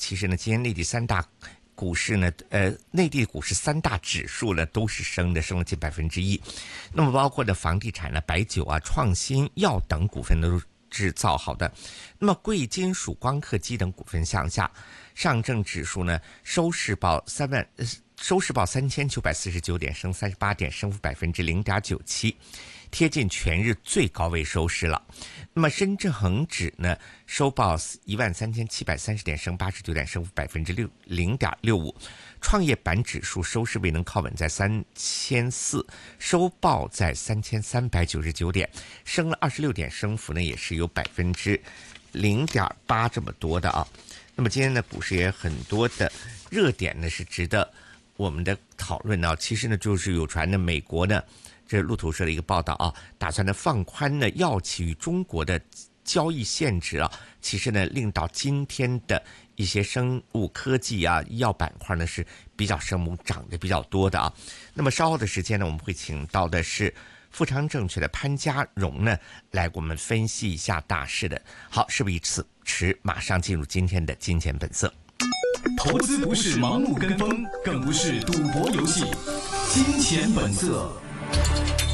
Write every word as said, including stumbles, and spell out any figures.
其实呢，今天内地三大股市呢，呃，内地股市三大指数呢都是升的，升了近百分之一。那么包括的房地产呢、白酒啊、创新药等股份都是造好的。那么贵金属、光刻机等股份向下。上证指数呢收市报三万，呃、收市报三千九百四十九点，升三十八点，升幅百分之零点九七。贴近全日最高位收市了。那么深圳恒指呢收报一万三千七百三十点，升八十九点，升幅百分之六零点六五。创业板指数收市未能靠稳在三千四，收报在三千三百九十九点，升了二十六点，升幅呢也是有百分之零点八这么多的啊。那么今天呢，股市也很多的热点呢是值得我们的讨论啊。其实呢，就是有传呢，美国呢。这是路透社的一个报道啊，打算呢放宽呢药企与中国的交易限制啊，其实呢令到今天的一些生物科技啊、医药板块呢是比较生猛涨得比较多的啊。那么稍后的时间呢，我们会请到的是富昌证券的潘家荣呢来给我们分析一下大势的。好，事不宜迟，迟马上进入今天的金钱本色。 投资不是盲目跟风，更不是赌博游戏，金钱本色。